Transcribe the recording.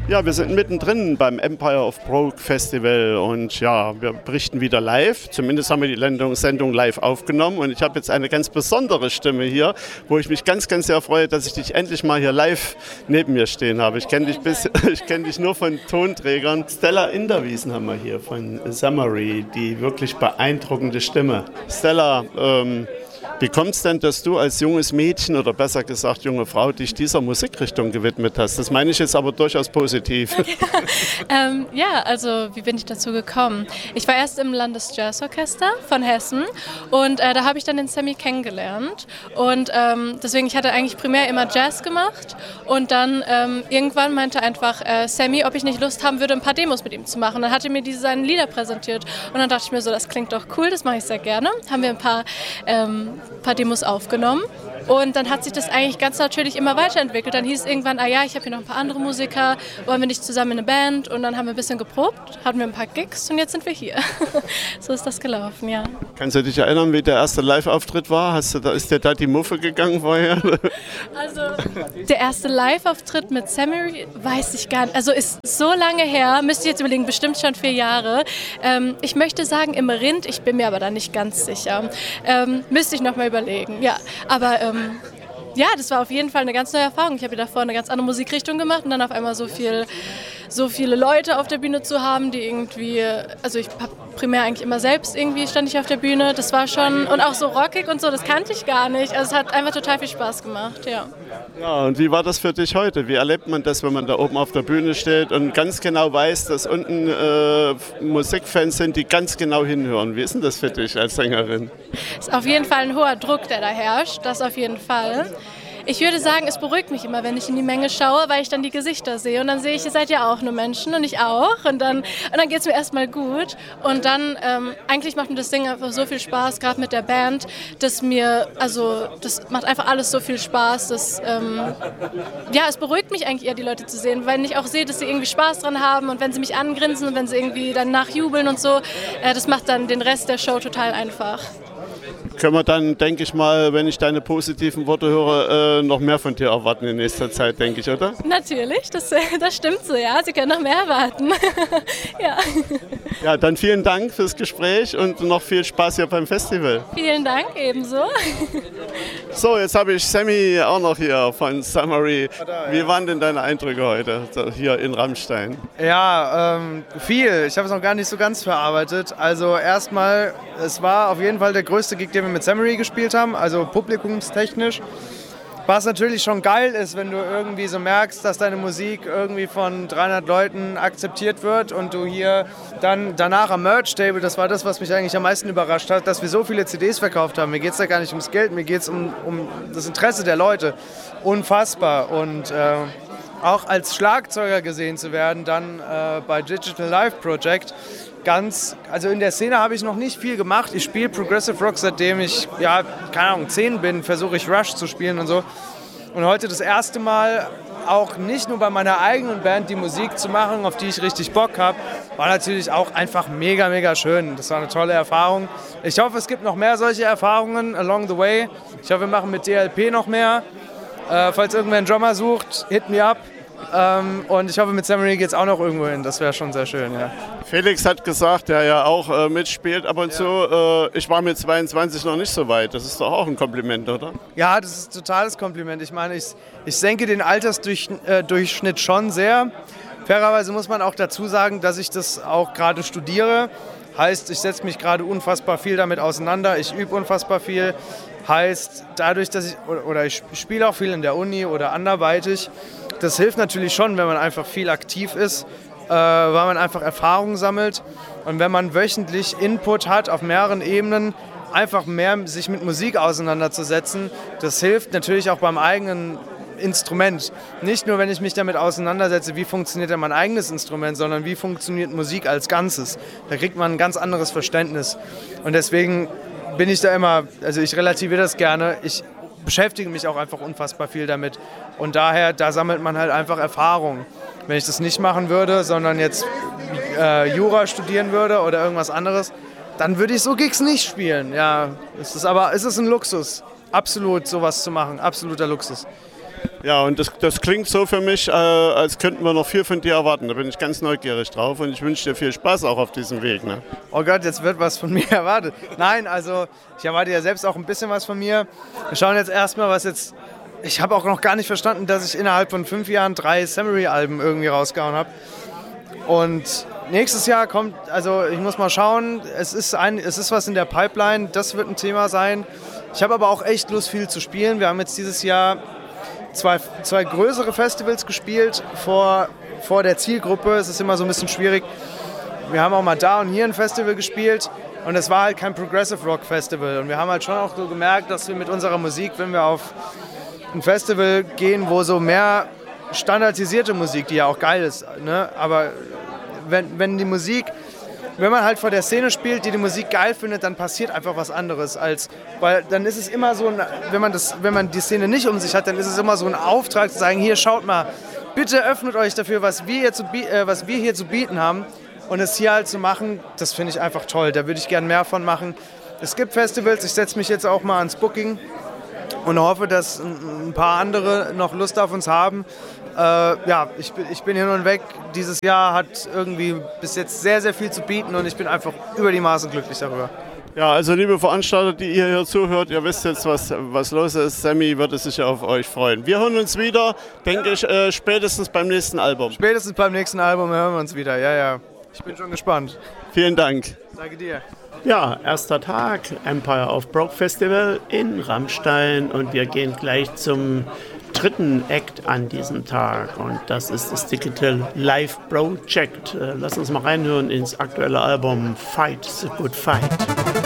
Ja, wir sind mittendrin beim Empire of Broke Festival und ja, wir berichten wieder live. Zumindest haben wir die Sendung live aufgenommen und ich habe jetzt eine ganz besondere Stimme hier, wo ich mich ganz, ganz sehr freue, dass ich dich endlich mal hier live neben mir stehen habe. Ich kenne dich nur von Tonträgern. Stella Inderwiesen haben wir hier von Summary, die wirklich beeindruckende Stimme. Stella, wie kommt es denn, dass du als junges Mädchen oder besser gesagt junge Frau dich dieser Musikrichtung gewidmet hast? Das meine ich jetzt aber durchaus positiv. Ja, also wie bin ich dazu gekommen? Ich war erst im Landesjazzorchester von Hessen und da habe ich dann den Sammy kennengelernt und deswegen, ich hatte eigentlich primär immer Jazz gemacht und dann irgendwann meinte einfach Sammy, ob ich nicht Lust haben würde, ein paar Demos mit ihm zu machen. Dann hat er mir seine Lieder präsentiert und dann dachte ich mir so, das klingt doch cool, das mache ich sehr gerne. Haben wir ein paar Demos aufgenommen und dann hat sich das eigentlich ganz natürlich immer weiterentwickelt. Dann hieß irgendwann, ich habe hier noch ein paar andere Musiker, wollen wir nicht zusammen in eine Band? Und dann haben wir ein bisschen geprobt, hatten wir ein paar Gigs und jetzt sind wir hier. So ist das gelaufen, ja. Kannst du dich erinnern, wie der erste Live-Auftritt war? Ist dir da die Muffe gegangen vorher? Also der erste Live-Auftritt mit Sammy weiß ich gar nicht. Also ist so lange her, müsste ich jetzt überlegen, bestimmt schon 4 Jahre. Ich möchte sagen im Rind, ich bin mir aber da nicht ganz sicher. Müsste ich noch mal überlegen, ja. Aber ja, das war auf jeden Fall eine ganz neue Erfahrung. Ich habe davor eine ganz andere Musikrichtung gemacht und dann auf einmal so viele Leute auf der Bühne zu haben, die irgendwie, also ich habe primär eigentlich immer selbst stand ich auf der Bühne. Das war schon, und auch so rockig und so, das kannte ich gar nicht. Also es hat einfach total viel Spaß gemacht, ja. Ja, und wie war das für dich heute? Wie erlebt man das, wenn man da oben auf der Bühne steht und ganz genau weiß, dass unten Musikfans sind, die ganz genau hinhören? Wie ist denn das für dich als Sängerin? Es ist auf jeden Fall ein hoher Druck, der da herrscht, das auf jeden Fall. Ich würde sagen, es beruhigt mich immer, wenn ich in die Menge schaue, weil ich dann die Gesichter sehe. Und dann sehe ich, ihr seid ja auch nur Menschen und ich auch. Und dann geht es mir erstmal gut. Und dann, eigentlich macht mir das Ding einfach so viel Spaß, gerade mit der Band, das macht einfach alles so viel Spaß. Es beruhigt mich eigentlich eher, die Leute zu sehen, weil ich auch sehe, dass sie irgendwie Spaß dran haben und wenn sie mich angrinsen und wenn sie irgendwie dann nachjubeln und so, das macht dann den Rest der Show total einfach. Können wir dann, denke ich mal, wenn ich deine positiven Worte höre, noch mehr von dir erwarten in nächster Zeit, denke ich, oder? Natürlich, das stimmt so, ja. Sie können noch mehr erwarten. Ja. Ja, dann vielen Dank fürs Gespräch und noch viel Spaß hier beim Festival. Vielen Dank, ebenso. So, jetzt habe ich Sammy auch noch hier von Summary. Wie waren denn deine Eindrücke heute hier in Rammstein? Ja, viel. Ich habe es noch gar nicht so ganz verarbeitet. Also erstmal, es war auf jeden Fall der größte Gig, den wir mit Summary gespielt haben, also publikumstechnisch. Was natürlich schon geil ist, wenn du irgendwie so merkst, dass deine Musik irgendwie von 300 Leuten akzeptiert wird und du hier dann danach am Merch-Table, das war das, was mich eigentlich am meisten überrascht hat, dass wir so viele CDs verkauft haben. Mir geht es da gar nicht ums Geld, mir geht es um das Interesse der Leute. Unfassbar. Und auch als Schlagzeuger gesehen zu werden, dann bei Digital Live Project, also in der Szene habe ich noch nicht viel gemacht. Ich spiele Progressive Rock, seitdem ich, 10 bin, versuche ich Rush zu spielen und so. Und heute das erste Mal auch nicht nur bei meiner eigenen Band die Musik zu machen, auf die ich richtig Bock habe, war natürlich auch einfach mega, mega schön. Das war eine tolle Erfahrung. Ich hoffe, es gibt noch mehr solche Erfahrungen along the way. Ich hoffe, wir machen mit DLP noch mehr. Falls irgendwer einen Drummer sucht, hit me up. Und ich hoffe, mit Summary geht es auch noch irgendwo hin. Das wäre schon sehr schön, ja. Felix hat gesagt, der ja auch mitspielt ab und zu. Ich war mit 22 noch nicht so weit. Das ist doch auch ein Kompliment, oder? Ja, das ist ein totales Kompliment. Ich meine, ich senke den Altersdurchschnitt schon sehr. Fairerweise muss man auch dazu sagen, dass ich das auch gerade studiere. Heißt, ich setze mich gerade unfassbar viel damit auseinander. Ich übe unfassbar viel. Heißt, dadurch, dass ich spiele auch viel in der Uni oder anderweitig, das hilft natürlich schon, wenn man einfach viel aktiv ist, weil man einfach Erfahrung sammelt. Und wenn man wöchentlich Input hat auf mehreren Ebenen, einfach mehr sich mit Musik auseinanderzusetzen, das hilft natürlich auch beim eigenen Instrument. Nicht nur, wenn ich mich damit auseinandersetze, wie funktioniert denn mein eigenes Instrument, sondern wie funktioniert Musik als Ganzes. Da kriegt man ein ganz anderes Verständnis. Und deswegen bin ich da immer, also ich relativiere das gerne, ich beschäftige mich auch einfach unfassbar viel damit. Und daher, da sammelt man halt einfach Erfahrung. Wenn ich das nicht machen würde, sondern jetzt Jura studieren würde oder irgendwas anderes, dann würde ich so Gigs nicht spielen. Ja, es ist ein Luxus. Absolut sowas zu machen, absoluter Luxus. Ja, und das klingt so für mich, als könnten wir noch viel von dir erwarten. Da bin ich ganz neugierig drauf und ich wünsche dir viel Spaß auch auf diesem Weg. Ne? Oh Gott, jetzt wird was von mir erwartet. Nein, also ich erwarte ja selbst auch ein bisschen was von mir. Wir schauen jetzt erstmal, was jetzt... Ich habe auch noch gar nicht verstanden, dass ich innerhalb von 5 Jahren 3 Samurai-Alben irgendwie rausgehauen habe. Und nächstes Jahr kommt, also ich muss mal schauen, es ist was in der Pipeline, das wird ein Thema sein. Ich habe aber auch echt Lust, viel zu spielen. Wir haben jetzt dieses Jahr zwei größere Festivals gespielt vor der Zielgruppe. Es ist immer so ein bisschen schwierig. Wir haben auch mal da und hier ein Festival gespielt und es war halt kein Progressive Rock Festival. Und wir haben halt schon auch so gemerkt, dass wir mit unserer Musik, wenn wir auf ein Festival gehen, wo so mehr standardisierte Musik, die ja auch geil ist, ne? Aber wenn man halt vor der Szene spielt, die Musik geil findet, dann passiert einfach was anderes. Weil dann ist es immer so, wenn man die Szene nicht um sich hat, dann ist es immer so ein Auftrag zu sagen, hier schaut mal, bitte öffnet euch dafür, was wir hier zu bieten haben. Und es hier halt zu machen, das finde ich einfach toll. Da würde ich gern mehr von machen. Es gibt Festivals, ich setze mich jetzt auch mal ans Booking und hoffe, dass ein paar andere noch Lust auf uns haben. Ja, ich bin hin und weg. Dieses Jahr hat irgendwie bis jetzt sehr, sehr viel zu bieten und ich bin einfach über die Maßen glücklich darüber. Ja, also liebe Veranstalter, die ihr hier zuhört, ihr wisst jetzt, was los ist. Sammy würde sich auf euch freuen. Wir hören uns wieder, denke ich, spätestens beim nächsten Album. Spätestens beim nächsten Album hören wir uns wieder, ja. Ich bin schon gespannt. Vielen Dank. Danke dir. Ja, erster Tag, Empire of Broke Festival in Rammstein und wir gehen gleich zum dritten Act an diesem Tag und das ist das Digital Live Project. Lass uns mal reinhören ins aktuelle Album Fight the Good Fight.